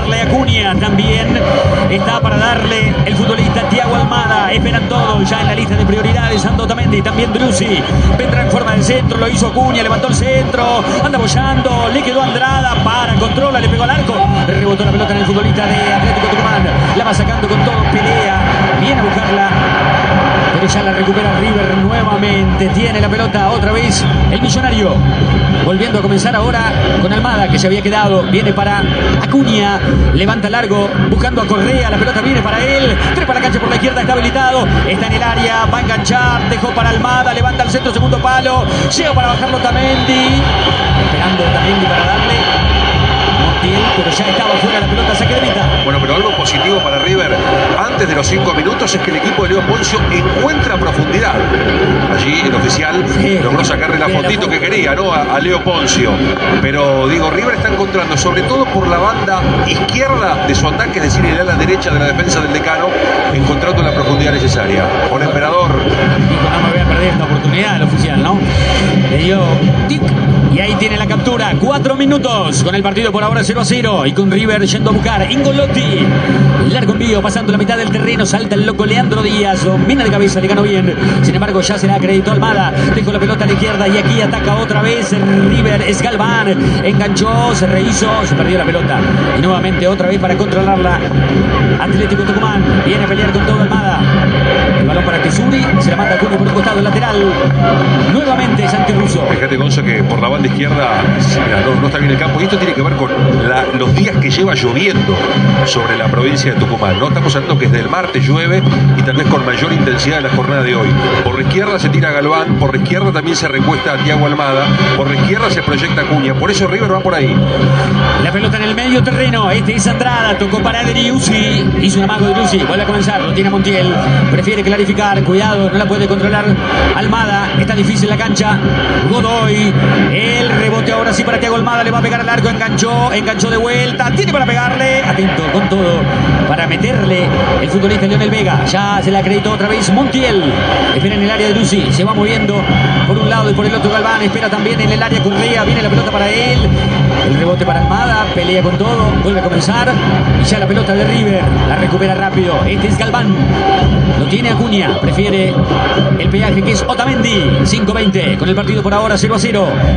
darle a Acuña. También está para darle el futbolista Thiago Almada. Esperan todo ya en la lista de prioridades. Ando Otamendi, también Driussi. Vendrá en forma de centro, lo hizo Acuña, levantó el centro, anda bollando, le quedó Andrada, controla, le pegó al arco, rebotó la pelota en el futbolista de Atlético Tucumán, la va sacando con todo, pelea, viene a buscarla, pero ya la recupera River nuevamente, tiene la pelota otra vez el Millonario, volviendo a comenzar ahora con Almada, que se había quedado, viene para Acuña, levanta largo, buscando a Correa, la pelota viene para él, trepa la cancha por la izquierda, está habilitado, está en el área, va a enganchar, dejó para Almada, levanta el centro, segundo palo, llega para bajarlo Otamendi, esperando Otamendi para darle, pero ya estaba fuera la pelota, saque de mitad. Bueno, pero algo positivo para River antes de los 5 minutos es que el equipo de Leo Poncio encuentra profundidad. Allí el oficial logró sacarle la fotito que quería, ¿no? A Leo Poncio. Pero digo, River está encontrando, sobre todo por la banda izquierda de su ataque, es decir, el ala derecha de la defensa del Decano, encontrando la profundidad necesaria. Con Emperador. Dijo, no me voy a perder esta oportunidad el oficial, ¿no? Le dio tic. Y ahí tiene la captura, 4 minutos con el partido por ahora 0-0 y con River yendo a buscar Ingolotti, largo envío pasando la mitad del terreno, salta el loco Leandro Díaz, domina de cabeza, le ganó bien, sin embargo ya se la acreditó Almada, dejó la pelota a la izquierda y aquí ataca otra vez River, es Galván, enganchó, se rehizo, se perdió la pelota y nuevamente otra vez para controlarla Atlético Tucumán, viene a pelear con todo Almada, el balón para Tesuri, se la manda Acuña por el costado lateral, nuevamente Santi Russo. Fíjate, Gonzo, que por la banda izquierda no está bien el campo y esto tiene que ver con los días que lleva lloviendo sobre la provincia de Tucumán, ¿no? Estamos hablando que desde el martes llueve y tal vez con mayor intensidad en la jornada de hoy. Por la izquierda se tira Galván, por la izquierda también se recuesta a Thiago Almada, por la izquierda se proyecta Acuña, por eso River va por ahí. La pelota en el medio terreno, este es Andrada, tocó para Driussi, hizo un amago de Driussi, vuelve a comenzar, lo tiene Montiel, prefiere clarificar, cuidado, no la puede controlar Almada, está difícil la cancha, Godoy, el rebote ahora sí para Thiago Almada, le va a pegar al arco, enganchó de vuelta, tiene para pegarle, atento con todo, para meterle el futbolista Leonel Vega, ya se le acreditó otra vez Montiel, espera en el área de Driussi, se va moviendo por un lado y por el otro Galván, espera también en el área Correa, viene la pelota para él, el rebote para Almada, pelea con todo, vuelve a comenzar y ya la pelota de River, la recupera rápido, este es Galván, lo tiene Acuña, prefiere el peaje que es Otamendi, 5-20 con el partido por ahora 0-0.